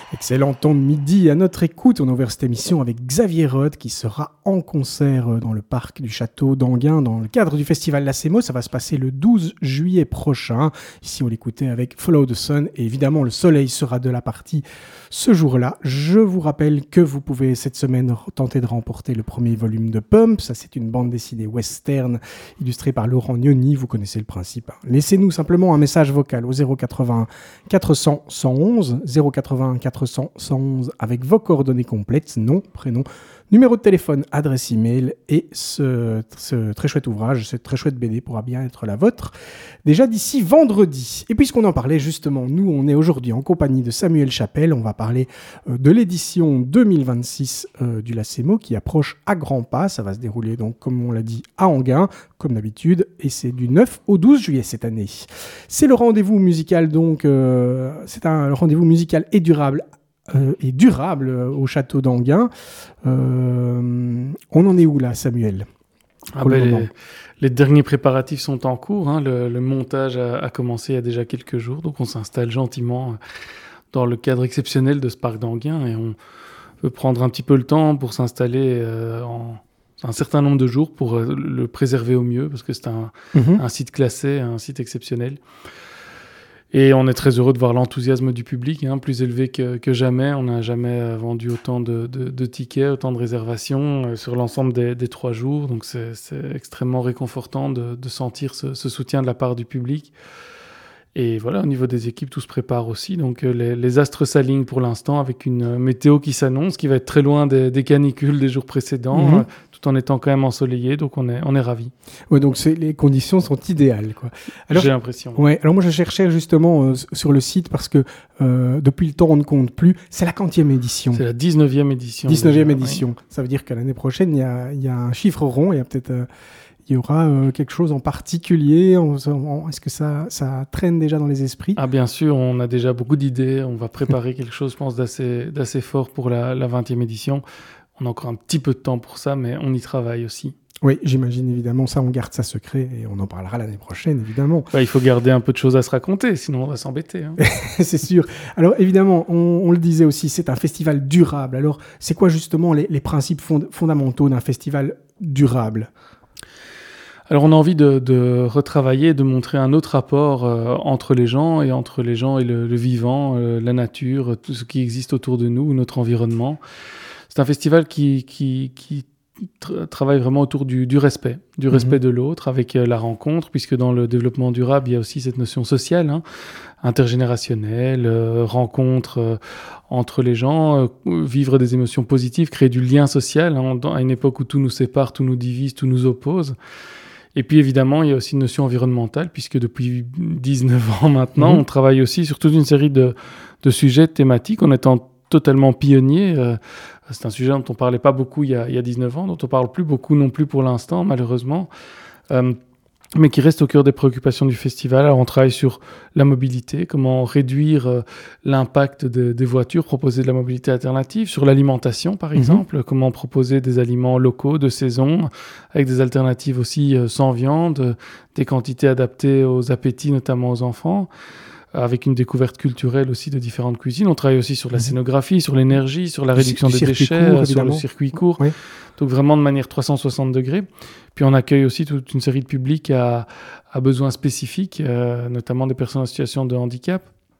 Excellent temps de midi à notre écoute. On a ouvert cette émission avec Xavier Rode qui sera en concert dans le parc du château d'Anguin dans le cadre du festival Lacemo. Ça va se passer le 12 juillet prochain. Ici, on l'écoutait avec Follow the Sun et évidemment, le soleil sera de la partie ce jour-là. Je vous rappelle que vous pouvez cette semaine tenter de remporter le premier volume de Pump. Ça, c'est une bande dessinée western illustrée par Laurent Gnoni. Vous connaissez le principe. Laissez-nous simplement un message vocal au 081 400 111 081 400 111 avec vos coordonnées complètes, nom, prénom, numéro de téléphone, adresse email et ce très chouette ouvrage, cette très chouette BD pourra bien être la vôtre déjà d'ici vendredi. Et puisqu'on en parlait justement, nous on est aujourd'hui en compagnie de Samuel Chapelle, on va parler de l'édition 2026 du Lacemo qui approche à grands pas. Ça va se dérouler donc comme on l'a dit à Anguin comme d'habitude et c'est du 9 au 12 juillet cette année. C'est le rendez-vous musical donc, c'est un rendez-vous musical et durable au château d'Anguin. On en est où là, Samuel? Les derniers préparatifs sont en cours. Le montage a commencé il y a déjà quelques jours, donc on s'installe gentiment dans le cadre exceptionnel de ce parc d'Anguin et on veut prendre un petit peu le temps pour s'installer en un certain nombre de jours pour le préserver au mieux parce que c'est un site classé, un site exceptionnel. Et on est très heureux de voir l'enthousiasme du public, plus élevé que jamais. On n'a jamais vendu autant de tickets, autant de réservations sur l'ensemble des 3 jours. Donc c'est extrêmement réconfortant de sentir ce soutien de la part du public. Et voilà, au niveau des équipes, tout se prépare aussi. Donc les astres s'alignent pour l'instant avec une météo qui s'annonce, qui va être très loin des canicules des jours précédents, tout en étant quand même ensoleillé. Donc on est ravis. Ouais, donc les conditions sont idéales, quoi. Alors, j'ai l'impression. Ouais. Alors moi je cherchais justement sur le site parce que depuis le temps on ne compte plus. C'est la 40e édition. C'est la 19e édition. 19e édition. Oui. Ça veut dire qu'à l'année prochaine il y a un chiffre rond. Il y a peut-être il y aura quelque chose en particulier. Est-ce que ça traîne déjà dans les esprits? Ah bien sûr, on a déjà beaucoup d'idées. On va préparer quelque chose, je pense, d'assez fort pour la 20e édition. On a encore un petit peu de temps pour ça, mais on y travaille aussi. Oui, j'imagine évidemment. Ça, on garde ça secret et on en parlera l'année prochaine, évidemment. Il faut garder un peu de choses à se raconter, sinon on va s'embêter. C'est sûr. Alors évidemment, on le disait aussi, c'est un festival durable. Alors, c'est quoi justement les principes fondamentaux d'un festival durable ? Alors on a envie de retravailler, de montrer un autre rapport entre les gens et le vivant, la nature, tout ce qui existe autour de nous, notre environnement. C'est un festival qui travaille vraiment autour du respect, respect de l'autre, avec la rencontre, puisque dans le développement durable, il y a aussi cette notion sociale, intergénérationnelle, rencontre entre les gens, vivre des émotions positives, créer du lien social, à une époque où tout nous sépare, tout nous divise, tout nous oppose. Et puis évidemment, il y a aussi une notion environnementale, puisque depuis 19 ans maintenant, on travaille aussi sur toute une série de sujets, de thématiques, en étant totalement pionnier. C'est un sujet dont on ne parlait pas beaucoup il y a 19 ans, dont on ne parle plus beaucoup non plus pour l'instant, malheureusement, mais qui reste au cœur des préoccupations du festival. Alors on travaille sur la mobilité, comment réduire l'impact des voitures, proposer de la mobilité alternative, sur l'alimentation par exemple, comment proposer des aliments locaux, de saison, avec des alternatives aussi sans viande, des quantités adaptées aux appétits, notamment aux enfants, avec une découverte culturelle aussi de différentes cuisines. On travaille aussi sur la scénographie, sur l'énergie, sur la réduction des déchets, sur le circuit court. Oui. Donc vraiment de manière 360 degrés. Puis on accueille aussi toute une série de publics à besoins spécifiques, notamment des personnes en situation de handicap,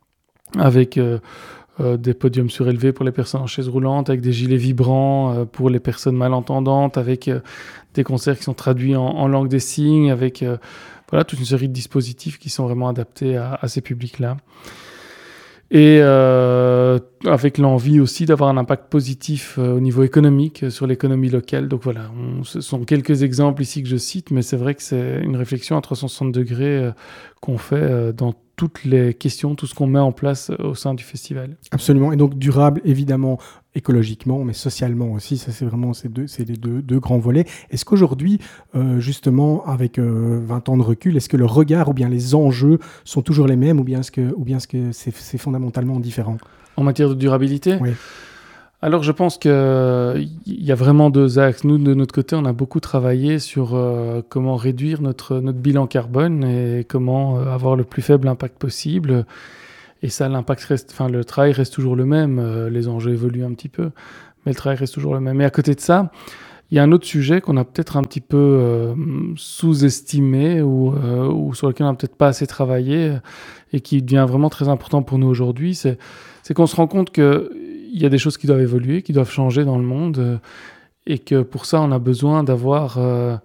avec des podiums surélevés pour les personnes en chaise roulante, avec des gilets vibrants pour les personnes malentendantes, avec des concerts qui sont traduits en langue des signes, avec toute une série de dispositifs qui sont vraiment adaptés à ces publics-là. Et avec l'envie aussi d'avoir un impact positif au niveau économique sur l'économie locale. Donc voilà, ce sont quelques exemples ici que je cite, mais c'est vrai que c'est une réflexion à 360 degrés qu'on fait dans toutes les questions, tout ce qu'on met en place au sein du festival. Absolument, et donc durable évidemment écologiquement, mais socialement aussi, ça c'est vraiment les deux grands volets. Est-ce qu'aujourd'hui, justement, avec 20 ans de recul, est-ce que le regard ou bien les enjeux sont toujours les mêmes ou bien est-ce que c'est fondamentalement différent? En matière de durabilité ? Oui. Alors je pense qu'il y a vraiment 2 axes. Nous, de notre côté, on a beaucoup travaillé sur comment réduire notre bilan carbone et comment avoir le plus faible impact possible. Et ça, le travail reste toujours le même. Les enjeux évoluent un petit peu, mais le travail reste toujours le même. Et à côté de ça, il y a un autre sujet qu'on a peut-être un petit peu sous-estimé ou sur lequel on n'a peut-être pas assez travaillé et qui devient vraiment très important pour nous aujourd'hui. C'est qu'on se rend compte qu'il y a des choses qui doivent évoluer, qui doivent changer dans le monde et que pour ça, on a besoin d'avoir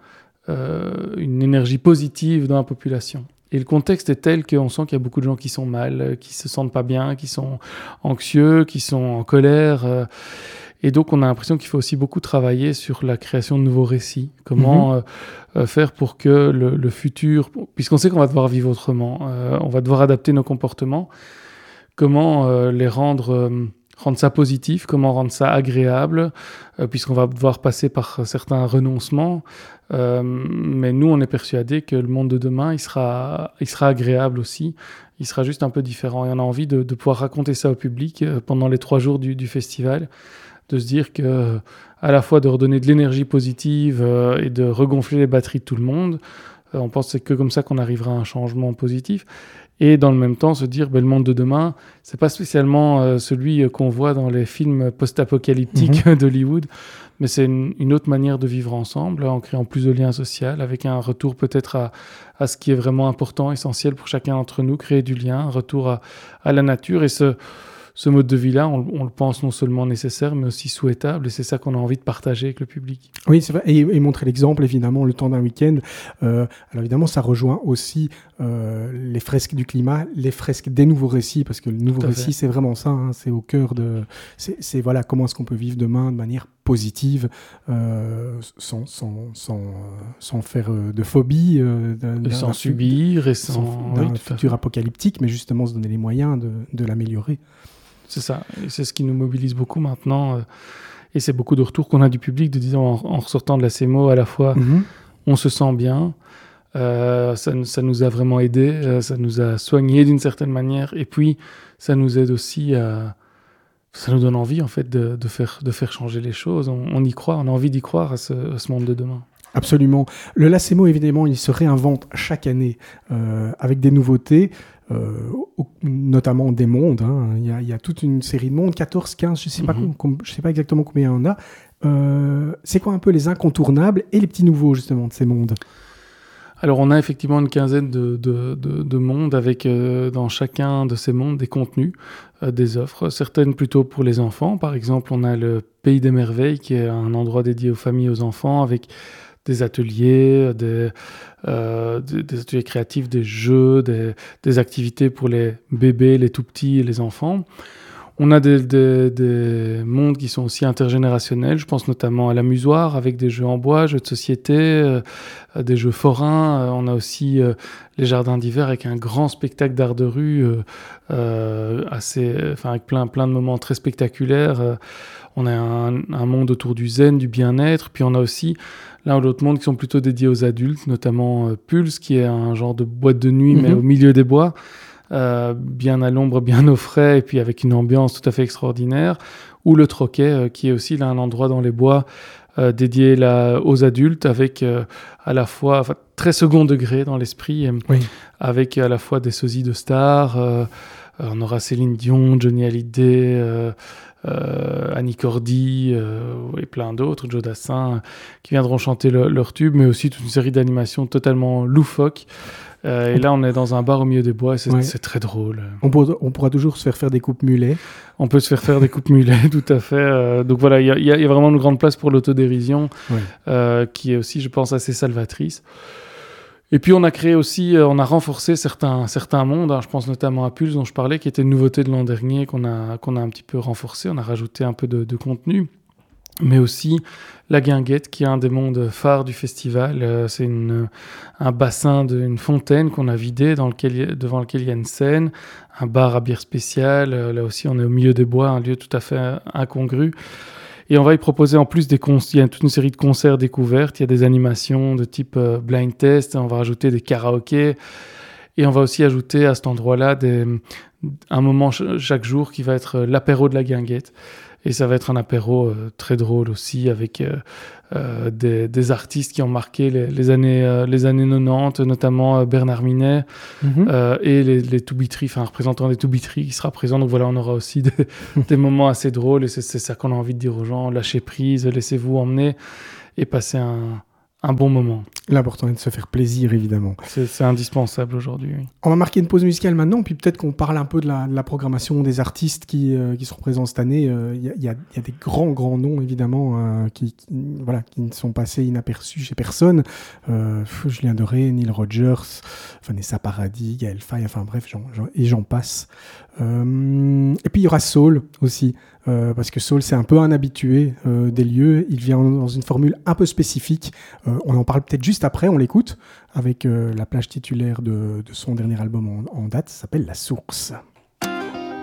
une énergie positive dans la population. Et le contexte est tel qu'on sent qu'il y a beaucoup de gens qui sont mal, qui se sentent pas bien, qui sont anxieux, qui sont en colère. Et donc, on a l'impression qu'il faut aussi beaucoup travailler sur la création de nouveaux récits. Comment faire pour que le futur... Puisqu'on sait qu'on va devoir vivre autrement, on va devoir adapter nos comportements. Comment les rendre ça positif, comment rendre ça agréable, puisqu'on va devoir passer par certains renoncements. Mais nous, on est persuadés que le monde de demain, il sera agréable aussi. Il sera juste un peu différent. Et on a envie de pouvoir raconter ça au public pendant les 3 jours du festival, de se dire que à la fois de redonner de l'énergie positive et de regonfler les batteries de tout le monde, on pense que c'est que comme ça qu'on arrivera à un changement positif. Et dans le même temps, se dire le monde de demain, c'est pas spécialement celui qu'on voit dans les films post-apocalyptiques d'Hollywood, mais c'est une autre manière de vivre ensemble, en créant plus de liens sociaux, avec un retour peut-être à ce qui est vraiment important, essentiel pour chacun d'entre nous, créer du lien, un retour à la nature. Et ce mode de vie-là, on le pense non seulement nécessaire, mais aussi souhaitable. Et c'est ça qu'on a envie de partager avec le public. Oui, c'est vrai. Et montrer l'exemple, évidemment, le temps d'un week-end. Alors évidemment, ça rejoint aussi les fresques du climat, les fresques des nouveaux récits, parce que le nouveau récit, c'est vraiment ça. Hein, c'est au cœur de... C'est voilà, comment est-ce qu'on peut vivre demain de manière positive, sans faire de phobie. Sans subir et sans... d'un futur apocalyptique, mais justement se donner les moyens de l'améliorer. C'est ça, et c'est ce qui nous mobilise beaucoup maintenant. Et c'est beaucoup de retours qu'on a du public, de dire en ressortant de la CMO, à la fois on se sent bien, ça nous a vraiment aidé, ça nous a soigné d'une certaine manière, et puis ça nous aide aussi ça nous donne envie en fait de faire changer les choses. On y croit, on a envie d'y croire à ce monde de demain. Absolument. Le LACEMO, évidemment, il se réinvente chaque année avec des nouveautés. Notamment des mondes. Hein. Il y a toute une série de mondes, 14, 15, je ne sais pas exactement combien il y en a. C'est quoi un peu les incontournables et les petits nouveaux, justement, de ces mondes ? Alors, on a effectivement une quinzaine de mondes avec, dans chacun de ces mondes, des contenus, des offres, certaines plutôt pour les enfants. Par exemple, on a le Pays des Merveilles, qui est un endroit dédié aux familles et aux enfants, avec des ateliers, des ateliers créatifs, des jeux, des activités pour les bébés, les tout-petits et les enfants. On a des mondes qui sont aussi intergénérationnels. Je pense notamment à l'amusoire avec des jeux en bois, jeux de société, des jeux forains. On a aussi les jardins d'hiver avec un grand spectacle d'art de rue avec plein de moments très spectaculaires. On a un monde autour du zen, du bien-être. Puis on a aussi l'un ou l'autre monde qui sont plutôt dédiés aux adultes, notamment Pulse, qui est un genre de boîte de nuit, mais au milieu des bois. Bien à l'ombre, bien au frais, et puis avec une ambiance tout à fait extraordinaire, ou le Troquet, qui est aussi là un endroit dans les bois dédié aux adultes, avec à la fois très second degré dans l'esprit, avec à la fois des sosies de stars, on aura Céline Dion, Johnny Hallyday, Annie Cordy et plein d'autres, Joe Dassin, qui viendront chanter leur tube, mais aussi toute une série d'animations totalement loufoques. Et là, on est dans un bar au milieu des bois et c'est très drôle. On pourra toujours se faire des coupes mulets. On peut se faire des coupes mulets, tout à fait. Donc voilà, il y a vraiment une grande place pour l'autodérision, qui est aussi, je pense, assez salvatrice. Et puis on a créé aussi, on a renforcé certains mondes. Je pense notamment à Pulse, dont je parlais, qui était une nouveauté de l'an dernier, qu'on a un petit peu renforcé. On a rajouté un peu de contenu. Mais aussi la Guinguette, qui est un des mondes phares du festival. C'est un bassin d'une fontaine qu'on a vidé, devant lequel il y a une scène, un bar à bière spéciale. Là aussi, on est au milieu des bois, un lieu tout à fait incongru. Et on va y proposer en plus il y a toute une série de concerts découvertes. Il y a des animations de type blind test. On va rajouter des karaokés. Et on va aussi ajouter à cet endroit-là un moment chaque jour qui va être l'apéro de la guinguette. Et ça va être un apéro très drôle aussi, avec des artistes qui ont marqué les années 90, notamment Bernard Minet et les Toubitry, enfin un représentant des Toubitry qui sera présent. Donc voilà, on aura aussi des moments assez drôles, et c'est ça qu'on a envie de dire aux gens: lâchez prise, laissez-vous emmener et passez un bon moment. L'important est de se faire plaisir, évidemment. C'est indispensable aujourd'hui. Oui. On va marquer une pause musicale maintenant, puis peut-être qu'on parle un peu de la programmation des artistes qui seront présents cette année. Il y a des grands noms, évidemment, qui ne sont passés inaperçus chez personne. Julien Doré, Neil Rogers, Vanessa Paradis, Gaël Faye, enfin bref, j'en passe. Et puis il y aura Saul aussi, parce que Saul, c'est un peu un habitué des lieux. Il vient dans une formule un peu spécifique. On en parle peut-être juste après, on l'écoute avec la plage titulaire de son dernier album en date, ça s'appelle La Source.